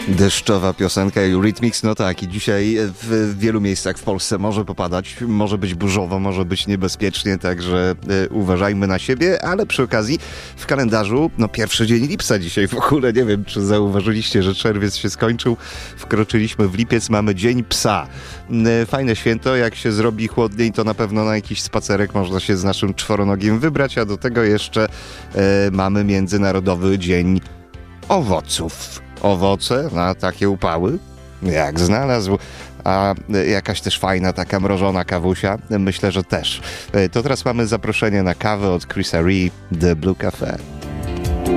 Deszczowa piosenka Eurythmics, no tak, i dzisiaj w wielu miejscach w Polsce może popadać, może być burzowo, może być niebezpiecznie, także uważajmy na siebie, ale przy okazji w kalendarzu, pierwszy dzień lipca dzisiaj w ogóle, nie wiem, czy zauważyliście, że czerwiec się skończył, wkroczyliśmy w lipiec, mamy Dzień Psa. Fajne święto, jak się zrobi chłodniej, to na pewno na jakiś spacerek można się z naszym czworonogiem wybrać, a do tego jeszcze mamy Międzynarodowy Dzień Owoców. Owoce na takie upały, jak znalazł, a jakaś też fajna taka mrożona kawusia, myślę, że też. To teraz mamy zaproszenie na kawę od Chrisa Ree, The Blue Cafe.